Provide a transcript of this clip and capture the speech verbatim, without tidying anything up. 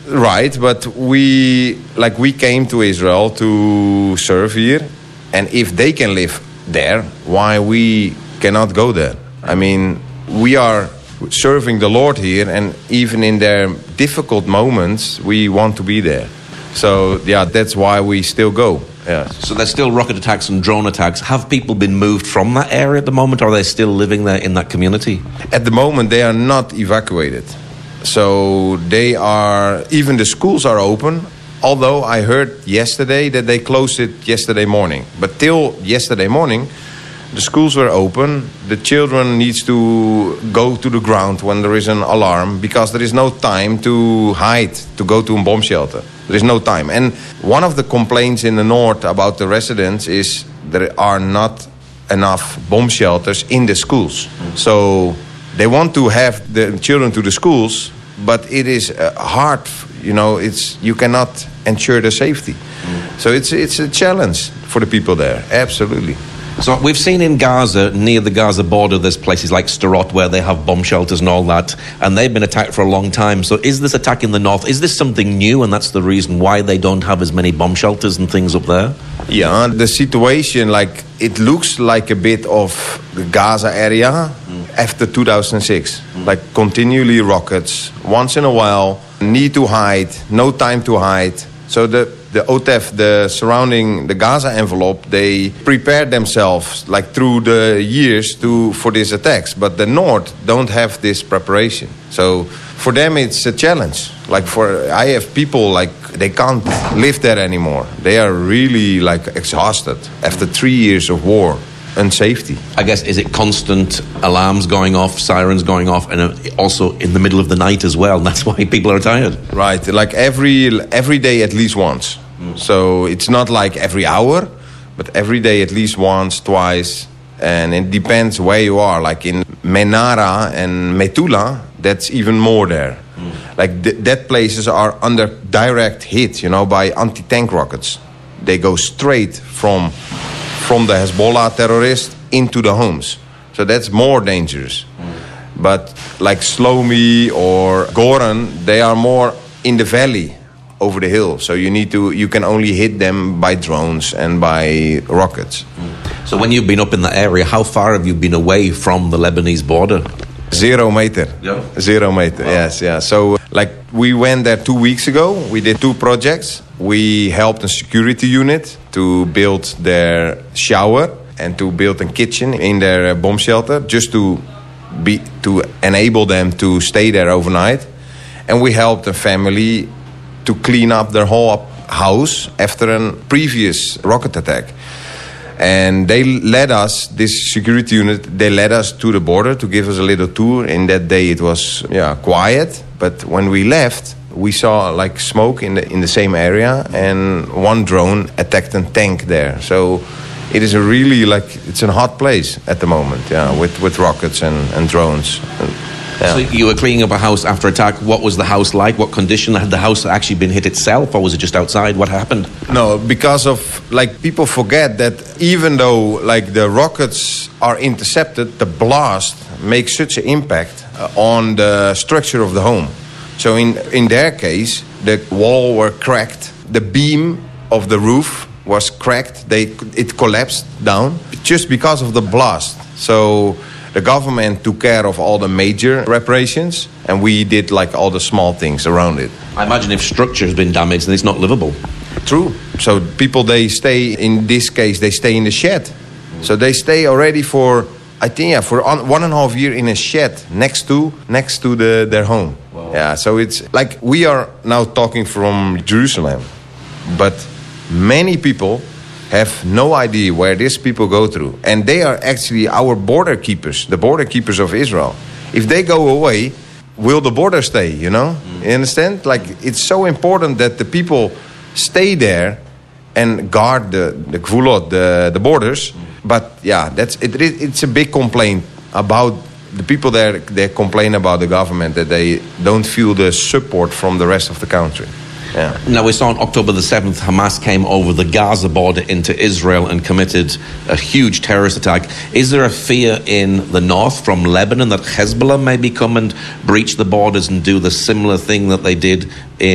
Right, but we like we came to Israel to serve here, and if they can live there, why we cannot go there? I mean, we are serving the Lord here, and even in their difficult moments, we want to be there. So yeah, that's why we still go. Yeah. So there's still rocket attacks and drone attacks. Have people been moved from that area at the moment, or are they still living there in that community? At the moment, they are not evacuated. So they are, even the schools are open, although I heard yesterday that they closed it yesterday morning. But till yesterday morning, the schools were open. The children needs to go to the ground when there is an alarm, because there is no time to hide, to go to a bomb shelter. There is no time. And one of the complaints in the north about the residents is there are not enough bomb shelters in the schools. So they want to have the children to the schools, but it is uh, hard. You know, it's you cannot ensure the safety. Mm. So it's it's a challenge for the people there. Absolutely. So we've seen in Gaza, near the Gaza border, there's places like Sderot where they have bomb shelters and all that, and they've been attacked for a long time. So is this attack in the north, is this something new, and that's the reason why they don't have as many bomb shelters and things up there? Yeah, the situation, like, it looks like a bit of the Gaza area mm. after two thousand six. Mm. Like, continually rockets, once in a while, need to hide, no time to hide. So the the O T E F, the surrounding the Gaza envelope, they prepared themselves like through the years to for these attacks. But the North don't have this preparation. So for them it's a challenge. Like for I have people like they can't live there anymore. They are really like exhausted after three years of war and safety. I guess, is it constant alarms going off, sirens going off, and also in the middle of the night as well? And that's why people are tired. Right, like every every day at least once. Mm. So it's not like every hour, but every day at least once, twice. And it depends where you are. Like in Menara and Metula, that's even more there. Mm. Like th- that places are under direct hit, you know, by anti-tank rockets. They go straight from... from the Hezbollah terrorists into the homes. So that's more dangerous. Mm. But like Slomi or Goran, they are more in the valley over the hill. So you need to, you can only hit them by drones and by rockets. Mm. So when you've been up in the area, how far have you been away from the Lebanese border? Zero meter. Yeah. Zero meter, wow. Yes, yeah. So like we went there two weeks ago. We did two projects. We helped a security unit to build their shower and to build a kitchen in their bomb shelter, just to be to enable them to stay there overnight. And we helped a family to clean up their whole house after a previous rocket attack. And they led us, this security unit, they led us to the border to give us a little tour. In that day it was yeah quiet, but when we left, we saw like smoke in the in the same area, and one drone attacked a tank there. So it is a really like it's a hot place at the moment, yeah, with, with rockets and, and drones. And, yeah. So you were cleaning up a house after attack. What was the house like? What condition? Had the house actually been hit itself, or was it just outside? What happened? No, because of like people forget that even though like the rockets are intercepted, the blast makes such an impact uh, on the structure of the home. So in in their case, the wall were cracked, the beam of the roof was cracked. They it collapsed down just because of the blast. So the government took care of all the major reparations, and we did like all the small things around it. I imagine if structure has been damaged, then it's not livable. True. So people, they stay, in this case, they stay in the shed. So they stay already for, I think, yeah, for one and a half year in a shed next to next to the, their home. Wow. Yeah, so it's like we are now talking from Jerusalem, but many people have no idea where these people go through. And they are actually our border keepers, the border keepers of Israel. If they go away, will the border stay, you know? Mm. You understand? Like, it's so important that the people stay there and guard the, the gvulot, the, the borders. Mm. But, yeah, that's it, it's a big complaint about the people there. They complain about the government, that they don't feel the support from the rest of the country. Yeah. Now, we saw on October the seventh, Hamas came over the Gaza border into Israel and committed a huge terrorist attack. Is there a fear in the north from Lebanon that Hezbollah maybe come and breach the borders and do the similar thing that they did in